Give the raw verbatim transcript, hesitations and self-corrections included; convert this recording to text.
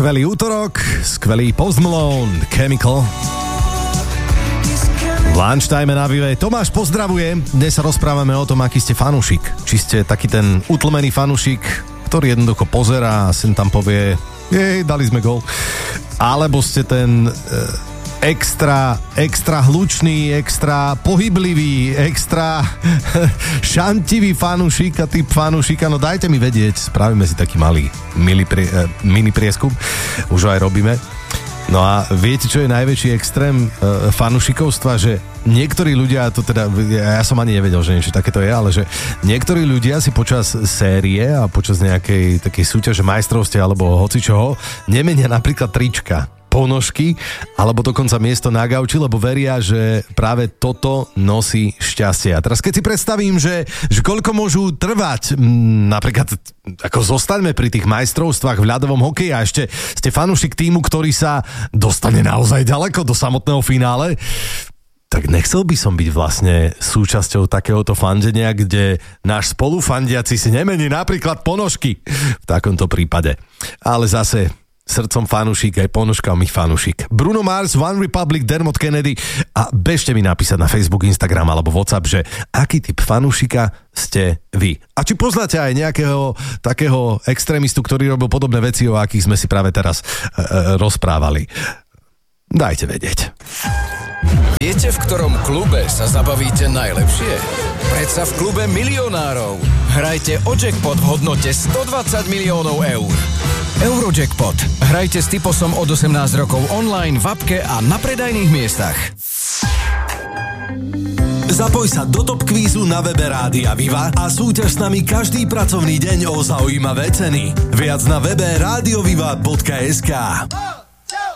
Skvelý útorok, skvelý Post Malone, Chemical. Lunchtime na Vive. Tomáš pozdravuje. Dnes sa rozprávame o tom, aký ste fanúšik. Či ste taký ten utlmený fanúšik, ktorý jednoducho pozerá a sem tam povie, jej, dali sme gól. Alebo ste ten e, extra, extra hlučný, extra pohyblivý, extra šantivý fanúšik a typ fanúšika. No dajte mi vedieť, spravíme si taký malý mini, prie, e, mini prieskum. Už ho aj robíme. No a viete, čo je najväčší extrém e, fanúšikovstva? Že niektorí ľudia, to teda, ja som ani nevedel, že niečo takéto je, ale že niektorí ľudia si počas série a počas nejakej takej súťaže majstrovstie alebo hocičoho nemenia napríklad trička, ponožky, alebo dokonca miesto na gauči, lebo veria, že práve toto nosí šťastie. A teraz keď si predstavím, že, že koľko môžu trvať, m, napríklad ako zostaňme pri tých majstrovstvách v ľadovom hokeji a ešte ste fanúšik týmu, ktorý sa dostane naozaj ďaleko do samotného finále, tak nechcel by som byť vlastne súčasťou takéhoto fandenia, kde náš spolufandiaci si nemení napríklad ponožky v takomto prípade. Ale zase srdcom fanúšik, aj ponožkami fanúšik. Bruno Mars, One Republic, Dermot Kennedy a bežte mi napísať na Facebook, Instagram alebo WhatsApp, že aký typ fanúšika ste vy. A či poznáte aj nejakého takého extrémistu, ktorý robil podobné veci, o akých sme si práve teraz e, e, rozprávali. Dajte vedieť. Viete, v ktorom klube sa zabavíte najlepšie? Predsa v klube milionárov. Hrajte o jackpot v hodnote stodvadsať miliónov eur. Eurojackpot. Hrajte s typosom od osemnásť rokov online, v appke a na predajných miestach. Zapoj sa do Top Kvízu na webe Rádia Viva a súťaž s nami každý pracovný deň o zaujímavé ceny. Viac na webe radioviva bodka es ká.